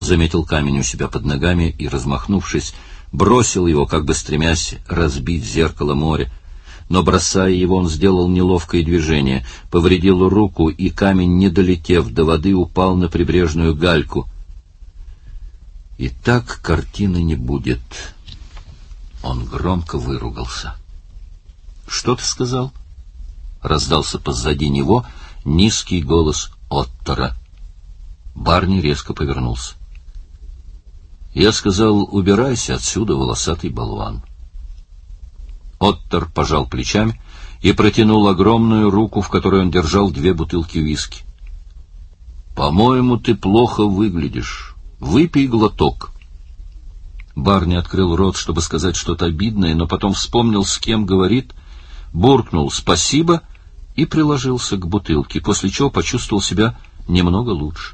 заметил камень у себя под ногами и, размахнувшись, бросил его, как бы стремясь разбить зеркало моря. Но, бросая его, он сделал неловкое движение, повредил руку, и камень, не долетев до воды, упал на прибрежную гальку. И так картины не будет. Он громко выругался. — Что ты сказал? — раздался позади него низкий голос Оттора. Барни резко повернулся. — Я сказал, убирайся отсюда, волосатый болван. Оттор пожал плечами и протянул огромную руку, в которой он держал 2 бутылки виски. — По-моему, ты плохо выглядишь. Выпей глоток. Барни открыл рот, чтобы сказать что-то обидное, но потом вспомнил, с кем говорит, буркнул «спасибо» и приложился к бутылке, после чего почувствовал себя немного лучше.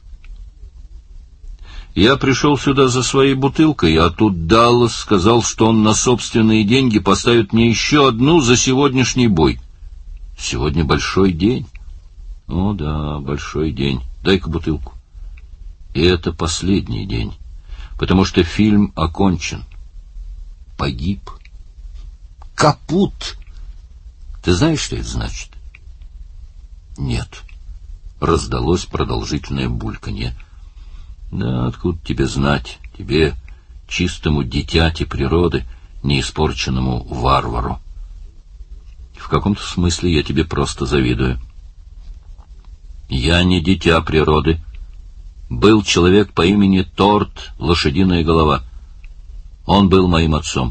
Я пришел сюда за своей бутылкой, а тут Даллас сказал, что он на собственные деньги поставит мне еще одну за сегодняшний бой. Сегодня большой день. О да, большой день. Дай-ка бутылку. И это последний день, потому что фильм окончен. Погиб. Капут! Ты знаешь, что это значит? Нет. Раздалось продолжительное бульканье. Да откуда тебе знать, тебе, чистому дитяти природы, неиспорченному варвару? В каком-то смысле я тебе просто завидую. Я не дитя природы. Был человек по имени Торт, лошадиная голова. Он был моим отцом.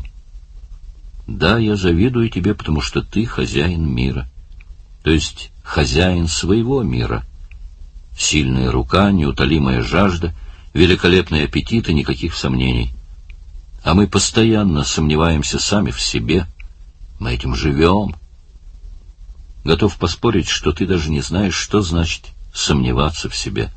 Да, я завидую тебе, потому что ты хозяин мира. То есть хозяин своего мира. Сильная рука, неутолимая жажда, великолепный аппетит и никаких сомнений. А мы постоянно сомневаемся сами в себе. Мы этим живем. Готов поспорить, что ты даже не знаешь, что значит сомневаться в себе.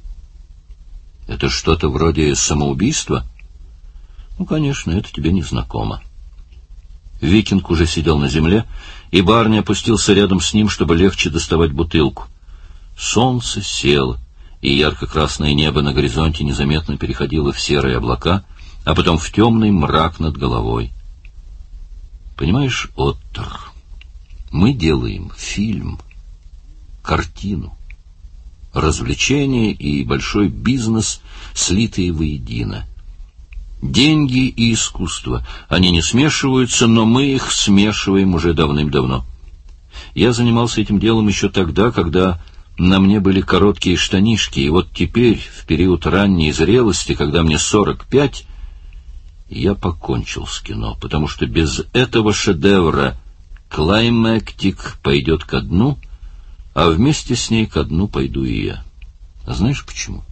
Это что-то вроде самоубийства? Ну, конечно, это тебе не знакомо. Викинг уже сидел на земле, и Барни опустился рядом с ним, чтобы легче доставать бутылку. Солнце село, и ярко-красное небо на горизонте незаметно переходило в серые облака, а потом в темный мрак над головой. Понимаешь, Оттор, мы делаем фильм, картину. Развлечения и большой бизнес, слитые воедино. Деньги и искусство, они не смешиваются, но мы их смешиваем уже давным-давно. Я занимался этим делом еще тогда, когда на мне были короткие штанишки, и вот теперь, в период ранней зрелости, когда мне 45, я покончил с кино, потому что без этого шедевра клаймактик пойдет ко дну, а вместе с ней ко дну пойду и я. А знаешь почему?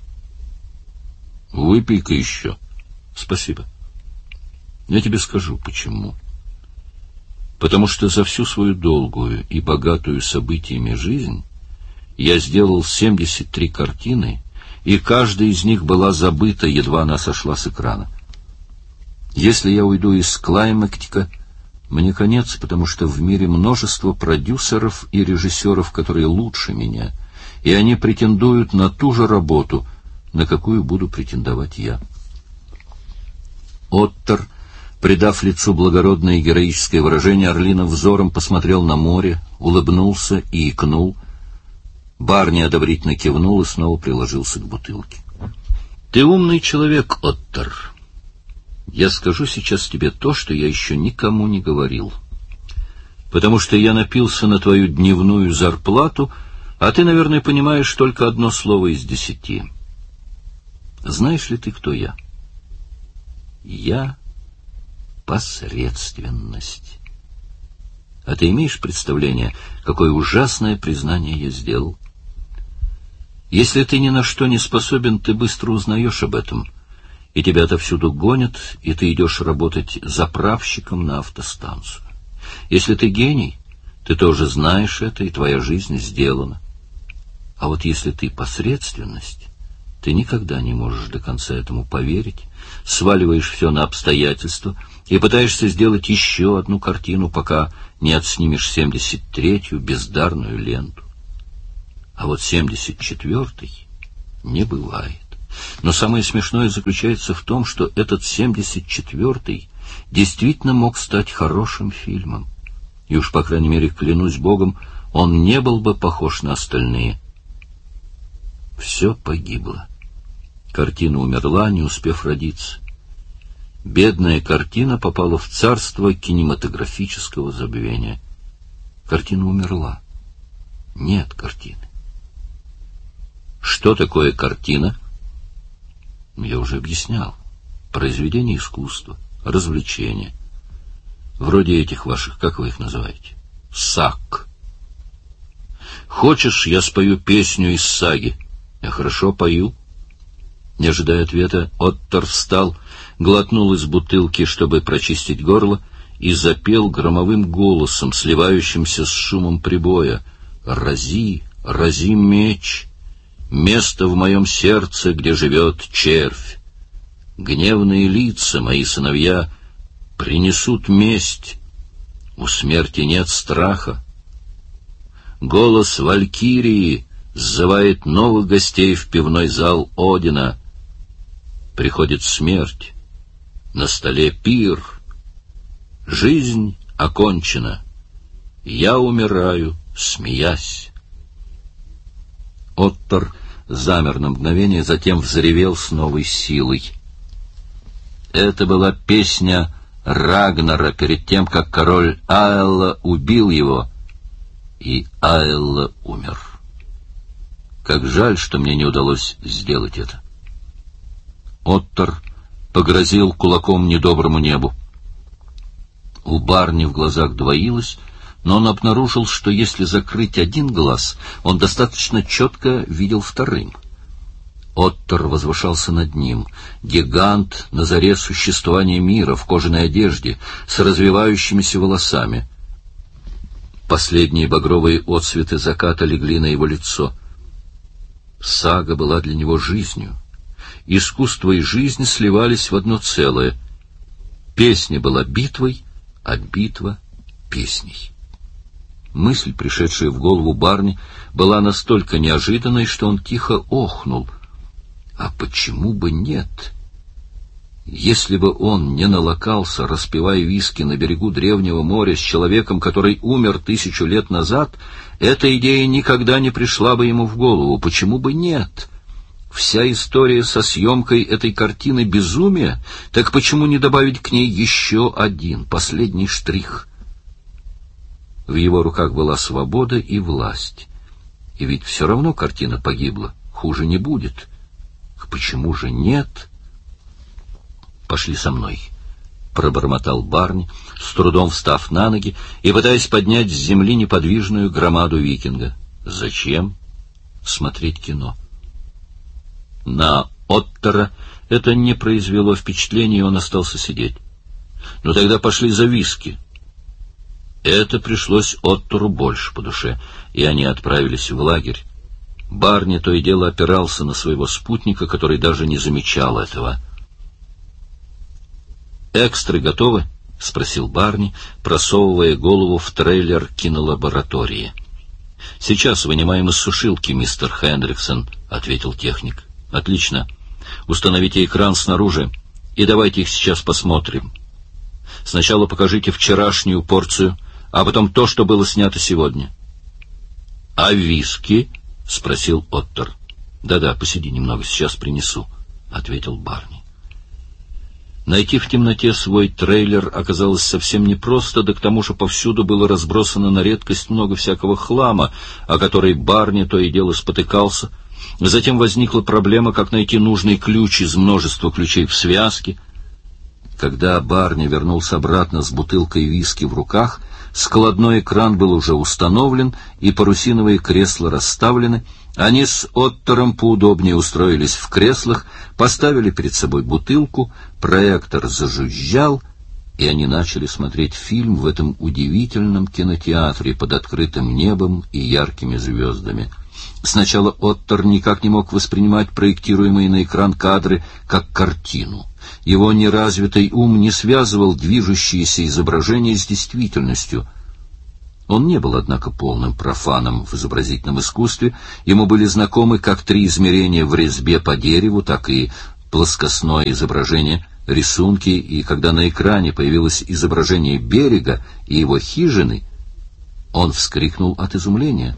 Выпей-ка еще. Спасибо. Я тебе скажу, почему. Потому что за всю свою долгую и богатую событиями жизнь я сделал 73 картины, и каждая из них была забыта, едва она сошла с экрана. Если я уйду из клаймактика, мне конец, потому что в мире множество продюсеров и режиссеров, которые лучше меня, и они претендуют на ту же работу, на какую буду претендовать я. Оттор, придав лицу благородное и героическое выражение, орлиным взором посмотрел на море, улыбнулся и икнул. Барни одобрительно кивнул и снова приложился к бутылке. — Ты умный человек, Оттор. Я скажу сейчас тебе то, что я еще никому не говорил. Потому что я напился на твою дневную зарплату, а ты, наверное, понимаешь только одно слово из 10. Знаешь ли ты, кто я? Я — посредственность. А ты имеешь представление, какое ужасное признание я сделал? Если ты ни на что не способен, ты быстро узнаешь об этом, и тебя отовсюду гонят, и ты идешь работать заправщиком на автостанцию. Если ты гений, ты тоже знаешь это, и твоя жизнь сделана. А вот если ты посредственность, ты никогда не можешь до конца этому поверить, сваливаешь все на обстоятельства и пытаешься сделать еще одну картину, пока не отснимешь 73-ю бездарную ленту. А вот 74-й не бывает. Но самое смешное заключается в том, что этот 74-й действительно мог стать хорошим фильмом. И уж, по крайней мере, клянусь Богом, он не был бы похож на остальные. Все погибло. Картина умерла, не успев родиться. Бедная картина попала в царство кинематографического забвения. Картина умерла. Нет картины. Что такое картина? Я уже объяснял. Произведение искусства, развлечение. Вроде этих ваших, как вы их называете? Саг. Хочешь, я спою песню из саги? Я хорошо пою. Не ожидая ответа, Оттор встал, глотнул из бутылки, чтобы прочистить горло, и запел громовым голосом, сливающимся с шумом прибоя: «Рази, рази меч, место в моем сердце, где живет червь. Гневные лица, мои сыновья, принесут месть. У смерти нет страха. Голос валькирии сзывает новых гостей в пивной зал Одина. Приходит смерть. На столе пир. Жизнь окончена. Я умираю, смеясь». Оттор замер на мгновение, затем взревел с новой силой. Это была песня Рагнара перед тем, как король Аэлла убил его, и Аэлла умер. Как жаль, что мне не удалось сделать это. Оттор погрозил кулаком недоброму небу. У Барни в глазах двоилось, но он обнаружил, что если закрыть один глаз, он достаточно четко видел вторым. Оттор возвышался над ним, гигант на заре существования мира, в кожаной одежде, с развивающимися волосами. Последние багровые отсветы заката легли на его лицо. Сага была для него жизнью. Искусство и жизнь сливались в одно целое. Песня была битвой, а битва — песней. Мысль, пришедшая в голову Барни, была настолько неожиданной, что он тихо охнул. А почему бы нет? Если бы он не налокался, распивая виски на берегу древнего моря с человеком, который умер 1000 лет назад, эта идея никогда не пришла бы ему в голову. Почему бы нет? Вся история со съемкой этой картины — безумие, так почему не добавить к ней еще один, последний штрих? В его руках была свобода и власть. И ведь все равно картина погибла, хуже не будет. Почему же нет? «Пошли со мной», — пробормотал Барни, с трудом встав на ноги и пытаясь поднять с земли неподвижную громаду викинга. «Зачем?» «Смотреть кино». На Оттора это не произвело впечатления, и он остался сидеть. «Ну тогда пошли за виски». Это пришлось Оттору больше по душе, и они отправились в лагерь. Барни то и дело опирался на своего спутника, который даже не замечал этого. «Экстры готовы?» — спросил Барни, просовывая голову в трейлер кинолаборатории. «Сейчас вынимаем из сушилки, мистер Хендриксон», — ответил техник. «Отлично. Установите экран снаружи, и давайте их сейчас посмотрим. Сначала покажите вчерашнюю порцию, а потом то, что было снято сегодня». «А виски?» — спросил Оттор. «Да-да, посиди немного, сейчас принесу», — ответил Барни. Найти в темноте свой трейлер оказалось совсем непросто, да к тому же повсюду было разбросано на редкость много всякого хлама, о который Барни то и дело спотыкался. Затем возникла проблема, как найти нужный ключ из множества ключей в связке. Когда Барни вернулся обратно с бутылкой виски в руках, складной экран был уже установлен, и парусиновые кресла расставлены. Они с Оттором поудобнее устроились в креслах, поставили перед собой бутылку, проектор зажужжал, и они начали смотреть фильм в этом удивительном кинотеатре под открытым небом и яркими звездами. Сначала Оттор никак не мог воспринимать проектируемые на экран кадры как картину. Его неразвитый ум не связывал движущиеся изображения с действительностью. Он не был, однако, полным профаном в изобразительном искусстве. Ему были знакомы как 3 измерения в резьбе по дереву, так и плоскостное изображение, рисунки, и когда на экране появилось изображение берега и его хижины, он вскрикнул от изумления.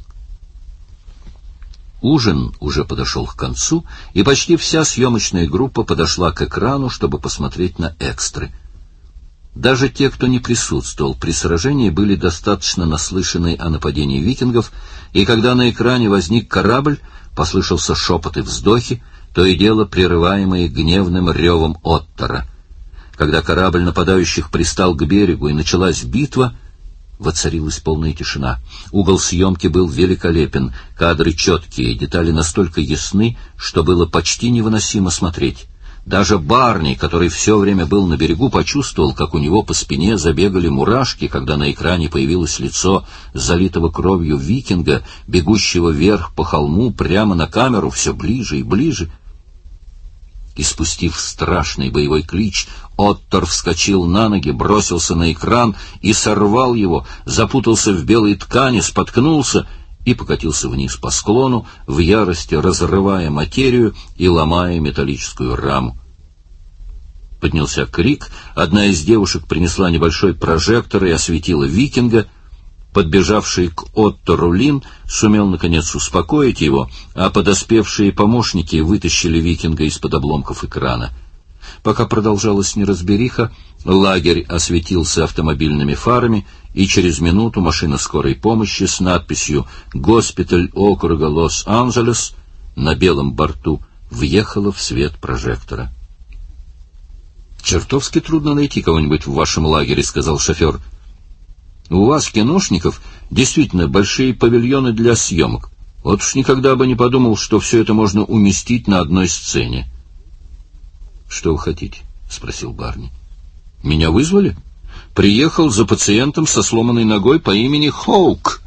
Ужин уже подошел к концу, и почти вся съемочная группа подошла к экрану, чтобы посмотреть на экстры. Даже те, кто не присутствовал при сражении, были достаточно наслышаны о нападении викингов, и когда на экране возник корабль, послышался шепот и вздохи, то и дело прерываемые гневным ревом Оттора. Когда корабль нападающих пристал к берегу и началась битва, воцарилась полная тишина. Угол съемки был великолепен, кадры четкие, детали настолько ясны, что было почти невыносимо смотреть. Даже Барни, который все время был на берегу, почувствовал, как у него по спине забегали мурашки, когда на экране появилось лицо залитого кровью викинга, бегущего вверх по холму прямо на камеру, все ближе и ближе. Испустив страшный боевой клич, Оттор вскочил на ноги, бросился на экран и сорвал его, запутался в белой ткани, споткнулся и покатился вниз по склону, в ярости разрывая материю и ломая металлическую раму. Поднялся крик, одна из девушек принесла небольшой прожектор и осветила викинга. Подбежавший к Оттору Лин сумел, наконец, успокоить его, а подоспевшие помощники вытащили викинга из-под обломков экрана. Пока продолжалась неразбериха, лагерь осветился автомобильными фарами, и через минуту машина скорой помощи с надписью «Госпиталь округа Лос-Анджелес» на белом борту въехала в свет прожектора. «Чертовски трудно найти кого-нибудь в вашем лагере», — сказал шофер. «У вас, киношников, действительно большие павильоны для съемок. Вот уж никогда бы не подумал, что все это можно уместить на одной сцене». «Что вы хотите?» — спросил Барни. «Меня вызвали? Приехал за пациентом со сломанной ногой по имени Хоук».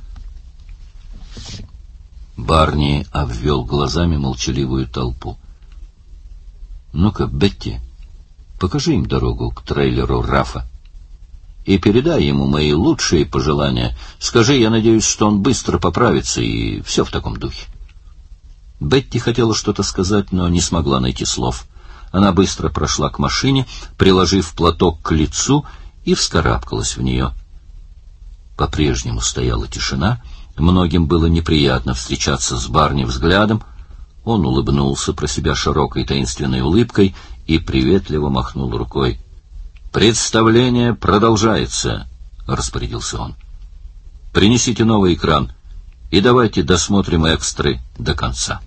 Барни обвел глазами молчаливую толпу. «Ну-ка, Бетти, покажи им дорогу к трейлеру Рафа. И передай ему мои лучшие пожелания. Скажи, я надеюсь, что он быстро поправится, и все в таком духе». Бетти хотела что-то сказать, но не смогла найти слов. Она быстро прошла к машине, приложив платок к лицу, и вскарабкалась в нее. По-прежнему стояла тишина. Многим было неприятно встречаться с Барни взглядом. Он улыбнулся про себя широкой таинственной улыбкой и приветливо махнул рукой. «Представление продолжается», — распорядился он. «Принесите новый экран и давайте досмотрим экстры до конца».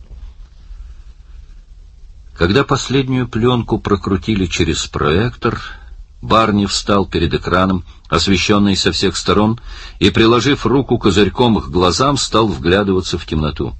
Когда последнюю пленку прокрутили через проектор, Барни встал перед экраном, освещенный со всех сторон, и, приложив руку козырьком к глазам, стал вглядываться в темноту.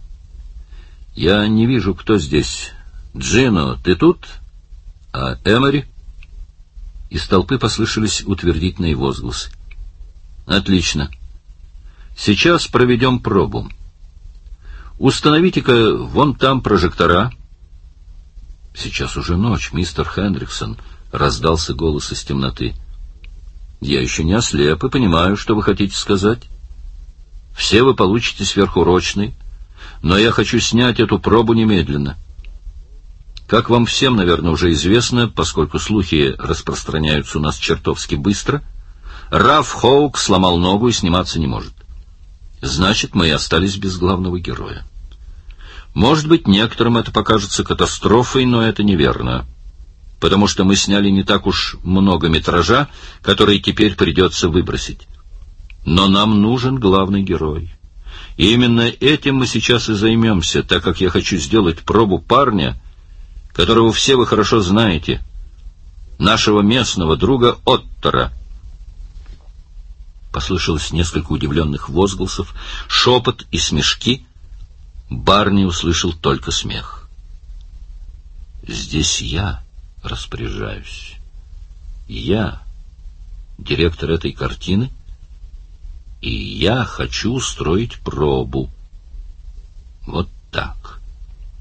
«Я не вижу, кто здесь. Джино, ты тут? А Эмори?» Из толпы послышались утвердительные возгласы. «Отлично. Сейчас проведем пробу. Установите-ка вон там прожектора». «Сейчас уже ночь, мистер Хендриксон», — раздался голос из темноты. «Я еще не ослеп и понимаю, что вы хотите сказать. Все вы получите сверхурочный, но я хочу снять эту пробу немедленно. Как вам всем, наверное, уже известно, поскольку слухи распространяются у нас чертовски быстро, Раф Хоук сломал ногу и сниматься не может. Значит, мы и остались без главного героя. Может быть, некоторым это покажется катастрофой, но это неверно, потому что мы сняли не так уж много метража, который теперь придется выбросить. Но нам нужен главный герой. И именно этим мы сейчас и займемся, так как я хочу сделать пробу парня, которого все вы хорошо знаете, нашего местного друга Оттора». Послышалось несколько удивленных возгласов, шепот и смешки. Барни услышал только смех. «Здесь я распоряжаюсь. Я директор этой картины, и я хочу устроить пробу. Вот так».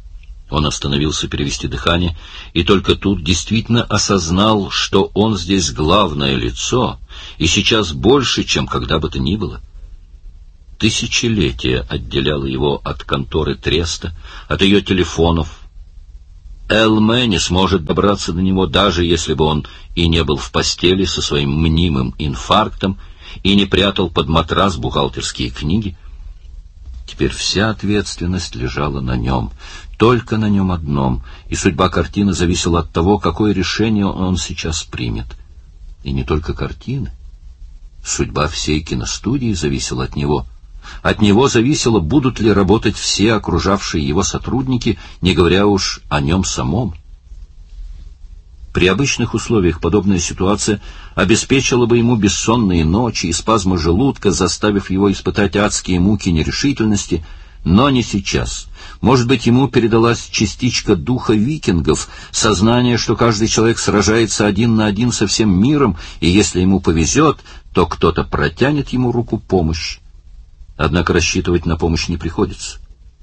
Он остановился перевести дыхание, и только тут действительно осознал, что он здесь главное лицо, и сейчас больше, чем когда бы то ни было. Тысячелетие отделяло его от конторы Треста, от ее телефонов. Элме не сможет добраться до него, даже если бы он и не был в постели со своим мнимым инфарктом и не прятал под матрас бухгалтерские книги. Теперь вся ответственность лежала на нем, только на нем одном, и судьба картины зависела от того, какое решение он сейчас примет. И не только картины. Судьба всей киностудии зависела от него. От него зависело, будут ли работать все окружавшие его сотрудники, не говоря уж о нем самом. При обычных условиях подобная ситуация обеспечила бы ему бессонные ночи и спазмы желудка, заставив его испытать адские муки нерешительности, но не сейчас. Может быть, ему передалась частичка духа викингов, сознание, что каждый человек сражается один на один со всем миром, и если ему повезет, то кто-то протянет ему руку помощи. Однако рассчитывать на помощь не приходится.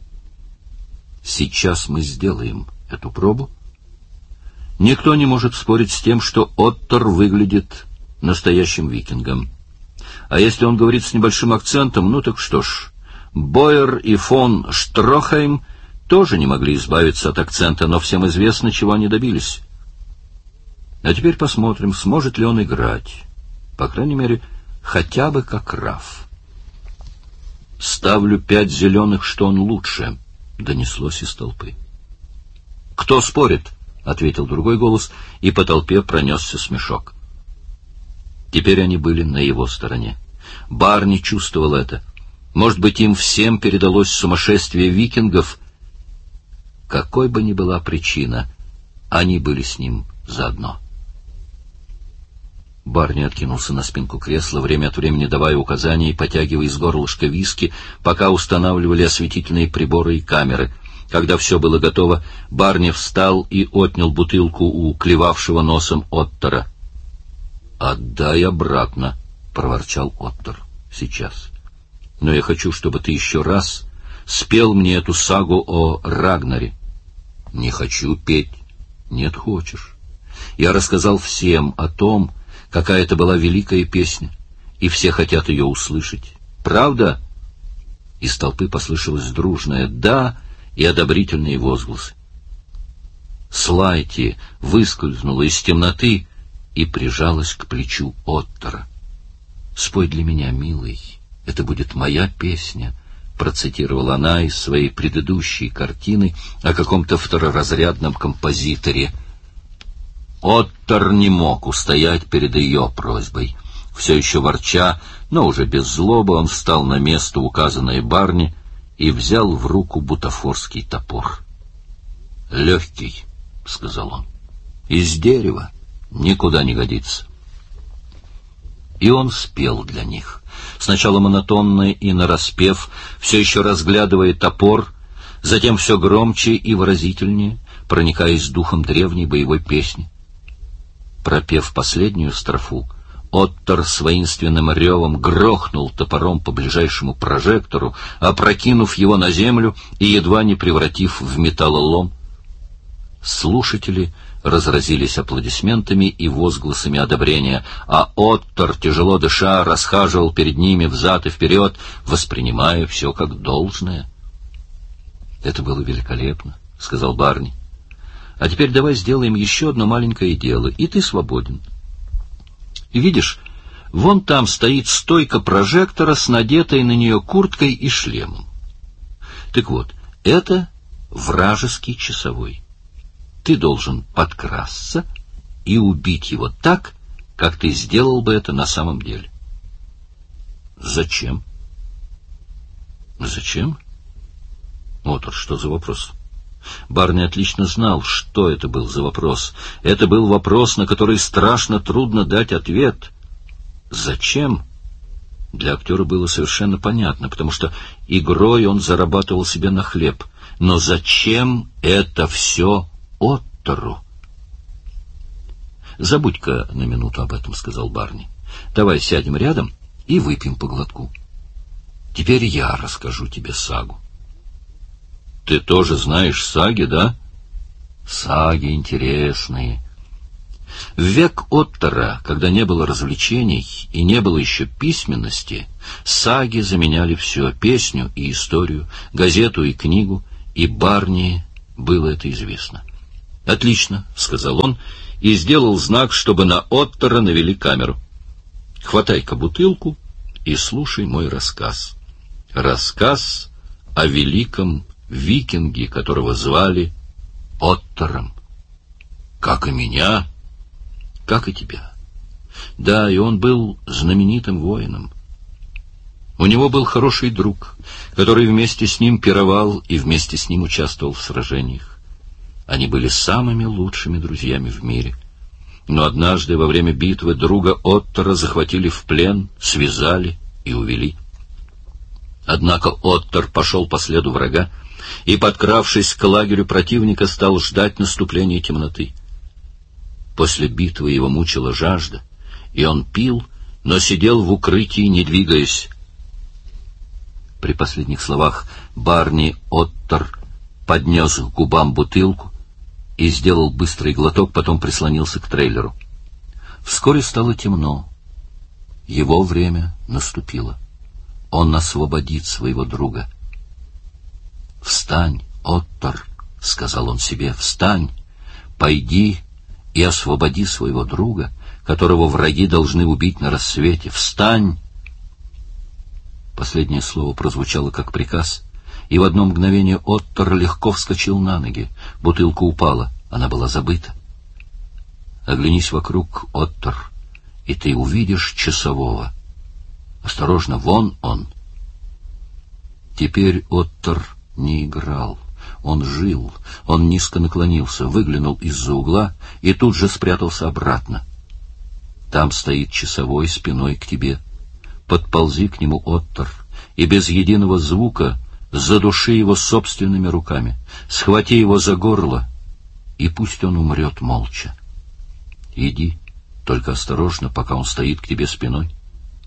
Сейчас мы сделаем эту пробу. Никто не может спорить с тем, что Оттор выглядит настоящим викингом. А если он говорит с небольшим акцентом, ну так что ж, Бойер и фон Штрохейм тоже не могли избавиться от акцента, но всем известно, чего они добились. А теперь посмотрим, сможет ли он играть. По крайней мере, хотя бы как Раф. «Ставлю 5 зеленых, что он лучше», — донеслось из толпы. «Кто спорит?» — ответил другой голос, и по толпе пронесся смешок. Теперь они были на его стороне. Барни чувствовал это. Может быть, им всем передалось сумасшествие викингов. Какой бы ни была причина, они были с ним заодно. Барни откинулся на спинку кресла, время от времени давая указания и потягивая из горлышка виски, пока устанавливали осветительные приборы и камеры. Когда все было готово, Барни встал и отнял бутылку у клевавшего носом Оттора. «Отдай обратно», — проворчал Оттор. «Сейчас. Но я хочу, чтобы ты еще раз спел мне эту сагу о Рагнаре». «Не хочу петь». «Нет, хочешь. Я рассказал всем о том, какая это была великая песня, и все хотят ее услышать. Правда?» Из толпы послышалось дружное «да» и одобрительные возгласы. Слайти выскользнула из темноты и прижалась к плечу Оттора. «Спой для меня, милый, это будет моя песня», — процитировала она из своей предыдущей картины о каком-то второразрядном композиторе. Оттор не мог устоять перед ее просьбой. Все еще ворча, но уже без злобы, он встал на место, указанное Барни, и взял в руку бутафорский топор. «Легкий», — сказал он, — «из дерева, никуда не годится». И он спел для них, сначала монотонно и нараспев, все еще разглядывая топор, затем все громче и выразительнее, проникаясь духом древней боевой песни. Пропев последнюю строфу, Оттор с воинственным ревом грохнул топором по ближайшему прожектору, опрокинув его на землю и едва не превратив в металлолом. Слушатели разразились аплодисментами и возгласами одобрения, а Оттор, тяжело дыша, расхаживал перед ними взад и вперед, воспринимая все как должное. «Это было великолепно», — сказал Барни. «А теперь давай сделаем еще одно маленькое дело, и ты свободен. Видишь, вон там стоит стойка прожектора с надетой на нее курткой и шлемом. Так вот, это вражеский часовой. Ты должен подкрасться и убить его так, как ты сделал бы это на самом деле». «Зачем?» «Зачем? Вот что за вопрос». Барни отлично знал, что это был за вопрос. Это был вопрос, на который страшно трудно дать ответ. «Зачем?» Для актера было совершенно понятно, потому что игрой он зарабатывал себе на хлеб. Но зачем это все Оттору? «Забудь-ка на минуту об этом», — сказал Барни. «Давай сядем рядом и выпьем по глотку. Теперь я расскажу тебе сагу». Ты тоже знаешь саги, да? Саги интересные. В век Оттора, когда не было развлечений и не было еще письменности, саги заменяли все: песню и историю, газету и книгу, и Барни было это известно. «Отлично», — сказал он, и сделал знак, чтобы на Оттора навели камеру. «Хватай-ка бутылку и слушай мой рассказ. Рассказ о великом викинге, которого звали Оттором. Как и меня, как и тебя. Да, и он был знаменитым воином. У него был хороший друг, который вместе с ним пировал и вместе с ним участвовал в сражениях. Они были самыми лучшими друзьями в мире. Но однажды во время битвы друга Оттора захватили в плен, связали и увели. Однако Оттор пошел по следу врага и, подкравшись к лагерю противника, стал ждать наступления темноты. После битвы его мучила жажда, и он пил, но сидел в укрытии, не двигаясь. При последних словах Барни Оттор поднес к губам бутылку и сделал быстрый глоток, потом прислонился к трейлеру. Вскоре стало темно. Его время наступило. Он освободит своего друга. «Встань, Оттор», — сказал он себе, — «встань, пойди и освободи своего друга, которого враги должны убить на рассвете. Встань!» Последнее слово прозвучало как приказ, и в одно мгновение Оттор легко вскочил на ноги. Бутылка упала, она была забыта. «Оглянись вокруг, Оттор, и ты увидишь часового. Осторожно, вон он». Теперь Оттор не играл. Он жил, он низко наклонился, выглянул из-за угла и тут же спрятался обратно. Там стоит часовой спиной к тебе. Подползи к нему, Оттор, и без единого звука задуши его собственными руками, схвати его за горло, и пусть он умрет молча. Иди, только осторожно, пока он стоит к тебе спиной.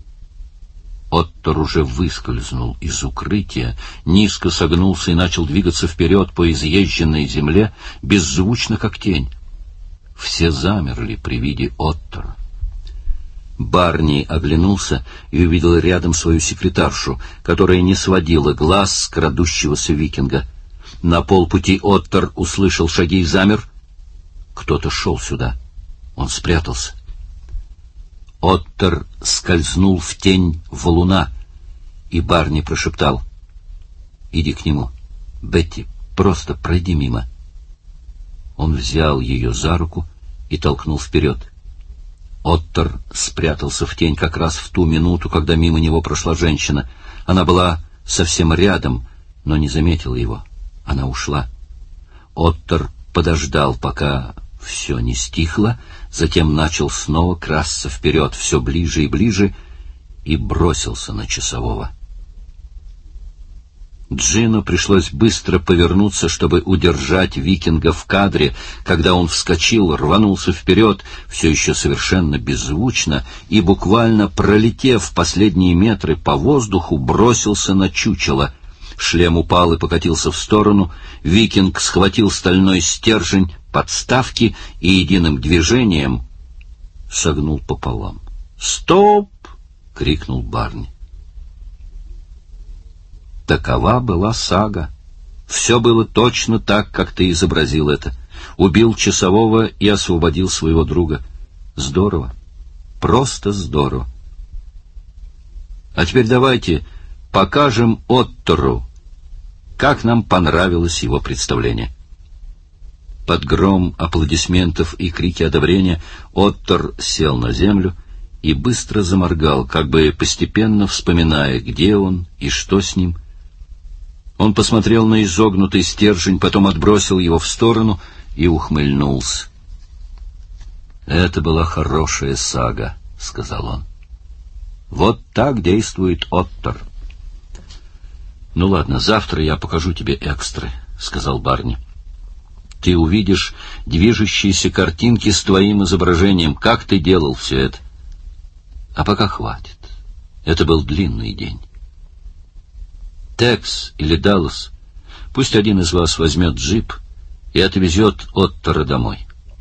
Оттор уже выскользнул из укрытия, низко согнулся и начал двигаться вперед по изъезженной земле, беззвучно, как тень. Все замерли при виде Оттора. Барни оглянулся и увидел рядом свою секретаршу, которая не сводила глаз с крадущегося викинга. На полпути Оттор услышал шаги и замер. Кто-то шел сюда. Он спрятался. Оттор скользнул в тень валуна, и Барни прошептал: «Иди к нему, Бетти, просто пройди мимо». Он взял ее за руку и толкнул вперед. Оттор спрятался в тень как раз в ту минуту, когда мимо него прошла женщина. Она была совсем рядом, но не заметила его. Она ушла. Оттор подождал, пока все не стихло, затем начал снова красться вперед, все ближе и ближе, и бросился на часового. Джину пришлось быстро повернуться, чтобы удержать викинга в кадре, когда он вскочил, рванулся вперед, все еще совершенно беззвучно, и, буквально пролетев последние метры по воздуху, бросился на чучело. Шлем упал и покатился в сторону, викинг схватил стальной стержень подставки и единым движением согнул пополам. «Стоп!» — крикнул Барни. Такова была сага. Все было точно так, как ты изобразил это. Убил часового и освободил своего друга. Здорово. Просто здорово. А теперь давайте покажем Оттору, как нам понравилось его представление. Под гром аплодисментов и крики одобрения Оттор сел на землю и быстро заморгал, как бы постепенно вспоминая, где он и что с ним. Он посмотрел на изогнутый стержень, потом отбросил его в сторону и ухмыльнулся. «Это была хорошая сага», — сказал он. «Вот так действует Оттор». «Ну ладно, завтра я покажу тебе экстры», — сказал Барни. «Ты увидишь движущиеся картинки с твоим изображением, как ты делал все это. А пока хватит. Это был длинный день». Текс или Даллас, Пусть один из вас возьмет джип и отвезет Оттора домой.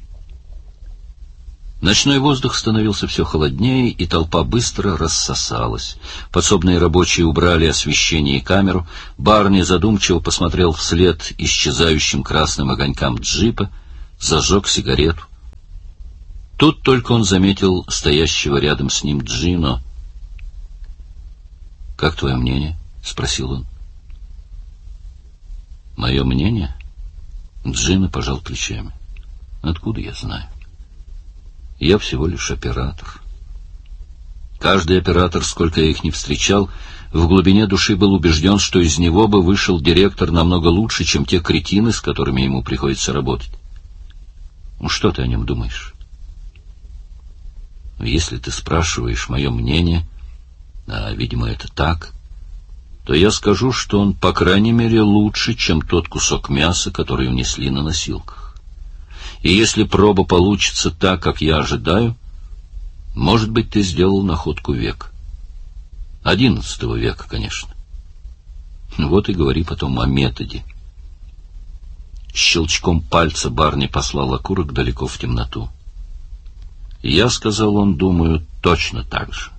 Ночной воздух становился все холоднее, и толпа быстро рассосалась. Подсобные рабочие убрали освещение и камеру. Барни задумчиво посмотрел вслед исчезающим красным огонькам джипа, зажег сигарету. Тут только он заметил стоящего рядом с ним Джино. «Как твое мнение?» — спросил он. «Мое мнение?» Джино пожал плечами. «Откуда я знаю? Я всего лишь оператор». Каждый оператор, сколько я их не встречал, в глубине души был убежден, что из него бы вышел директор намного лучше, чем те кретины, с которыми ему приходится работать. Ну, что ты о нем думаешь? Если ты спрашиваешь мое мнение, а, видимо, это так, то я скажу, что он, по крайней мере, лучше, чем тот кусок мяса, который унесли на носилках. И если проба получится так, как я ожидаю, может быть, ты сделал находку века. 11 века, конечно. Вот и говори потом о методе. Щелчком пальца Барни послал окурок далеко в темноту. Я, сказал он, думаю, точно так же.